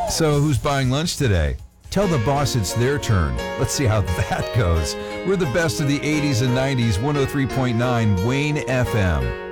So who's buying lunch today? Tell the boss it's their turn. Let's see how that goes. We're the best of the 80s and 90s, 103.9 Wayne FM.